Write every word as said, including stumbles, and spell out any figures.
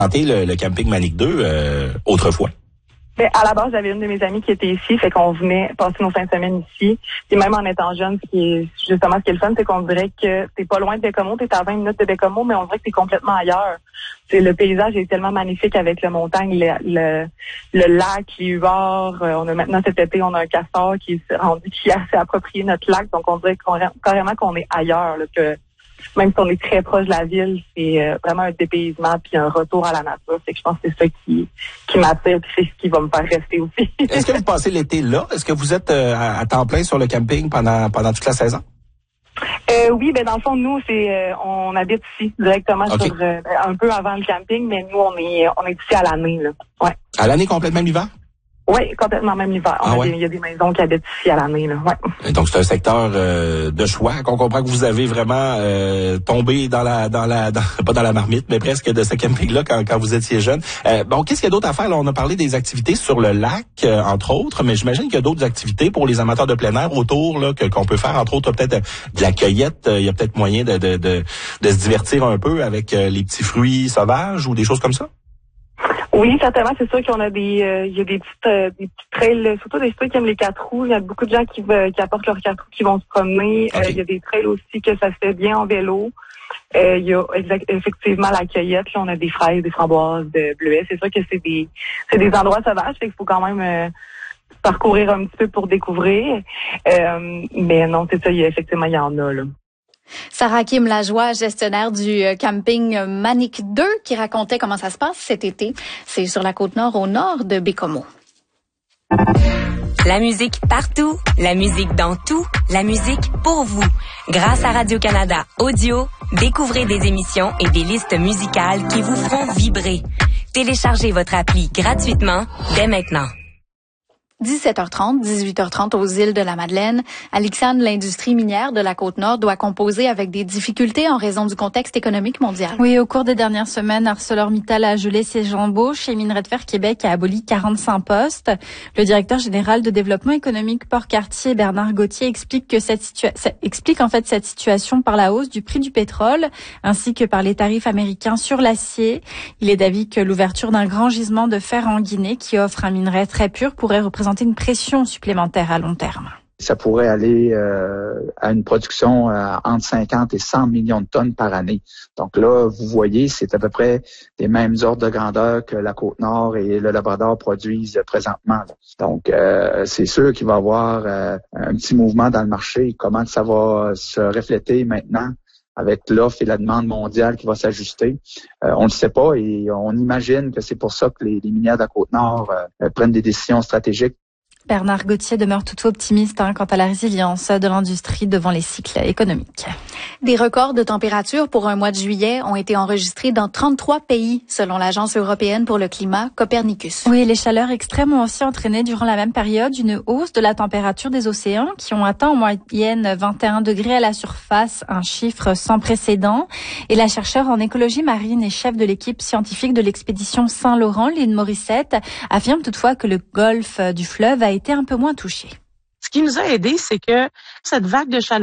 le, le camping Manic deux euh, autrefois? Ben, à la base, j'avais une de mes amies qui était ici, fait qu'on venait passer nos fins de semaine ici. Puis même en étant jeune, ce qui est justement ce qui est le fun, c'est qu'on dirait que t'es pas loin de Bécomo, t'es à vingt minutes de Bécomo, mais on dirait que t'es complètement ailleurs. C'est le paysage est tellement magnifique avec la montagne, le, le, le lac, les huards. On a maintenant cet été, on a un castor qui est rendu qui a assez approprié notre lac, donc on dirait qu'on, carrément qu'on est ailleurs, là, que même si on est très proche de la ville, c'est euh, vraiment un dépaysement puis un retour à la nature. C'est que je pense que c'est ça qui qui m'attire puis c'est ce qui va me faire rester aussi. Est-ce que vous passez l'été là? Est-ce que vous êtes euh, à, à temps plein sur le camping pendant pendant toute la saison? Euh, oui, ben dans le fond, nous, c'est euh, on habite ici directement okay. sur euh, un peu avant le camping, mais nous, on est on est ici à l'année, là. Ouais. À l'année complète, même l'hiver? Oui, complètement, même l'hiver. Ah ouais? Il y a des maisons qui habitent ici à l'année, là. Ouais. Donc c'est un secteur euh, de choix qu'on comprend que vous avez vraiment euh, tombé dans la dans la dans, pas dans la marmite, mais presque de ce camping-là quand quand vous étiez jeune. Euh, bon, qu'est-ce qu'il y a d'autre à faire? Là, on a parlé des activités sur le lac, euh, entre autres, mais j'imagine qu'il y a d'autres activités pour les amateurs de plein air autour là que qu'on peut faire. Entre autres, peut-être de la cueillette. Il y a peut-être moyen de de de, de se divertir un peu avec euh, les petits fruits sauvages ou des choses comme ça. Oui, certainement, c'est sûr qu'on a des, euh, il y a des petites, euh, des petits trails, surtout des ceux qui aiment les quatre roues. Il y a beaucoup de gens qui, veulent, qui apportent leurs quatre roues, qui vont se promener. Okay. Euh, il y a des trails aussi que ça se fait bien en vélo. Euh, il y a exact, effectivement la cueillette. Là, on a des fraises, des framboises, de bleuets. C'est sûr que c'est des, c'est des endroits sauvages, fait qu'il faut quand même euh, parcourir un petit peu pour découvrir. Euh, mais non, c'est ça. Il y a, effectivement, il y en a là. Sarah Kim Lajoie, gestionnaire du camping Manic deux, qui racontait comment ça se passe cet été. C'est sur la Côte-Nord, au nord de Bécomo. La musique partout, la musique dans tout, la musique pour vous. Grâce à Radio-Canada Audio, découvrez des émissions et des listes musicales qui vous feront vibrer. Téléchargez votre appli gratuitement dès maintenant. dix-sept heures trente, dix-huit heures trente aux îles de la Madeleine. Alexandre, l'industrie minière de la Côte-Nord doit composer avec des difficultés en raison du contexte économique mondial. Oui, au cours des dernières semaines, ArcelorMittal a gelé ses embauches et Minerais de Fer Québec a aboli quarante-cinq postes. Le directeur général de développement économique Port-Cartier, Bernard Gauthier, explique que cette situation, explique en fait cette situation par la hausse du prix du pétrole ainsi que par les tarifs américains sur l'acier. Il est d'avis que l'ouverture d'un grand gisement de fer en Guinée qui offre un minerai très pur pourrait représenter une pression supplémentaire à long terme. Ça pourrait aller euh, à une production euh, entre cinquante et cent millions de tonnes par année. Donc là, vous voyez, c'est à peu près les mêmes ordres de grandeur que la Côte-Nord et le Labrador produisent présentement. Donc, euh, c'est sûr qu'il va y avoir euh, un petit mouvement dans le marché. Comment ça va se refléter maintenant avec l'offre et la demande mondiale qui va s'ajuster? Euh, on ne le sait pas et on imagine que c'est pour ça que les, les minières de la Côte-Nord euh, prennent des décisions stratégiques. Bernard Gauthier demeure toutefois optimiste hein, quant à la résilience de l'industrie devant les cycles économiques. Des records de température pour un mois de juillet ont été enregistrés dans trente-trois pays, selon l'Agence européenne pour le climat Copernicus. Oui, les chaleurs extrêmes ont aussi entraîné durant la même période une hausse de la température des océans qui ont atteint en moyenne vingt et un degrés à la surface, un chiffre sans précédent. Et la chercheure en écologie marine et chef de l'équipe scientifique de l'expédition Saint-Laurent, Lynn Morissette, affirme toutefois que le golfe du fleuve a été un peu moins touché. Ce qui nous a aidé, c'est que cette vague de chaleur